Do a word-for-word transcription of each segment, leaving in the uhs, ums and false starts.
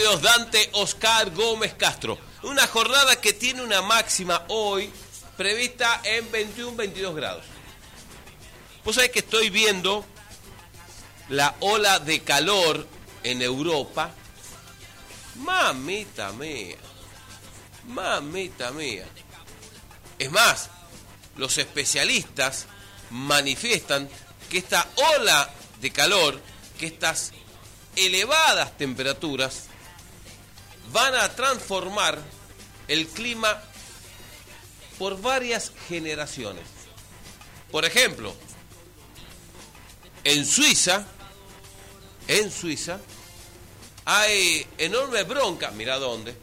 Dante Oscar Gómez Castro. Una jornada que tiene una máxima hoy prevista en veintiuno, veintidós grados. Vos sabés que estoy viendo la ola de calor en Europa. Mamita mía. Mamita mía. Es más, los especialistas manifiestan que esta ola de calor, que estas elevadas temperaturas van a transformar el clima por varias generaciones. Por ejemplo, en Suiza, en Suiza, hay enorme bronca, mira dónde,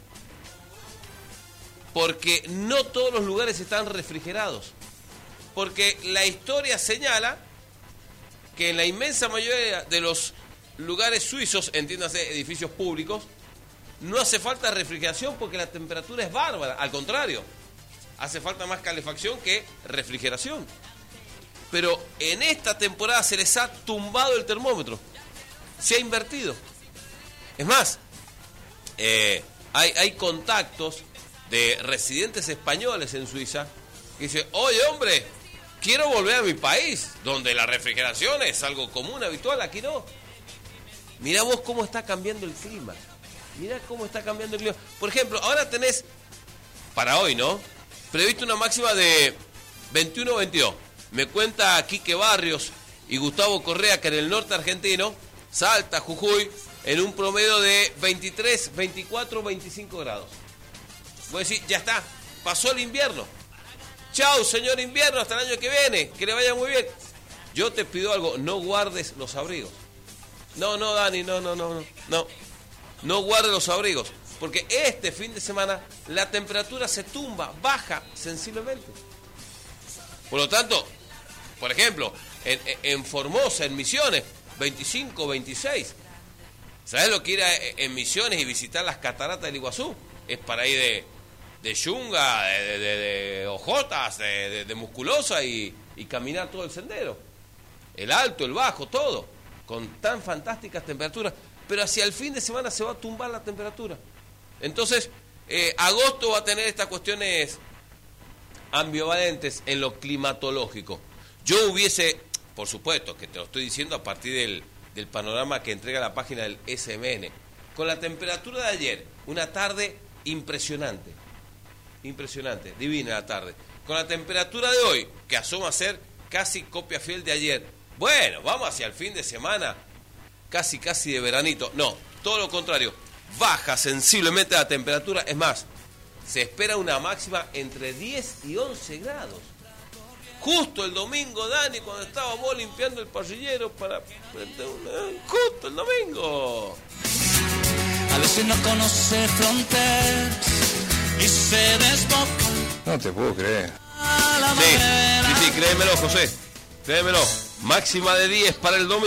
porque no todos los lugares están refrigerados. Porque la historia señala que en la inmensa mayoría de los lugares suizos, entiéndase edificios públicos, no hace falta refrigeración porque la temperatura es bárbara. Al contrario, hace falta más calefacción que refrigeración. Pero en esta temporada se les ha tumbado el termómetro. Se ha invertido. Es más, eh, hay, hay contactos de residentes españoles en Suiza que dicen, oye hombre, quiero volver a mi país, donde la refrigeración es algo común, habitual, aquí no. Mirá vos cómo está cambiando el clima. Mirá cómo está cambiando el clima. Por ejemplo, ahora tenés, para hoy, ¿no?, previsto una máxima de veintiuno, veintidós. Me cuenta Quique Barrios y Gustavo Correa que en el norte argentino, Salta, Jujuy, en un promedio de veintitrés, veinticuatro, veinticinco grados. Voy a decir, ya está, pasó el invierno. Chau, señor invierno, hasta el año que viene, que le vaya muy bien. Yo te pido algo, no guardes los abrigos. No, no, Dani, no, no, no, no, no. No guardes los abrigos, porque este fin de semana la temperatura se tumba, baja sensiblemente. Por lo tanto, por ejemplo, en, en Formosa, en Misiones, veinticinco, veintiséis. ¿Sabes lo que ir a, en Misiones y visitar las cataratas del Iguazú? Es para ir de, de yunga, de, de, de ojotas, de, de, de musculosa y, y caminar todo el sendero. El alto, el bajo, todo. Con tan fantásticas temperaturas. Pero hacia el fin de semana se va a tumbar la temperatura. Entonces, eh, agosto va a tener estas cuestiones ambivalentes en lo climatológico. Yo hubiese, por supuesto, que te lo estoy diciendo a partir del, del panorama que entrega la página del S M N. Con la temperatura de ayer, una tarde impresionante. Impresionante, divina la tarde. Con la temperatura de hoy, que asoma a ser casi copia fiel de ayer. Bueno, vamos hacia el fin de semana, casi casi de veranito. No, todo lo contrario, baja sensiblemente la temperatura. Es más, se espera una máxima entre diez y once grados. Justo el domingo, Dani, cuando estábamos limpiando el parrillero para prender una... Justo el domingo. A veces no conoce fronteras y se desboca. No te puedo creer. Sí, sí, sí, créemelo, José. Créemelo. Máxima de diez para el domingo.